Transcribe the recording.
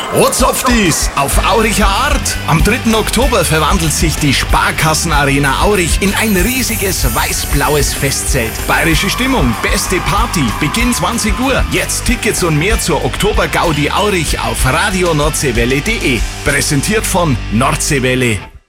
Ortsoftis auf Auricher Art. Am 3. Oktober verwandelt sich die Sparkassenarena Aurich in ein riesiges weiß-blaues Festzelt. Bayerische Stimmung, beste Party, Beginn 20 Uhr. Jetzt Tickets und mehr zur Oktober-Gaudi Aurich auf radionordseenwelle.de. Präsentiert von Nordseewelle.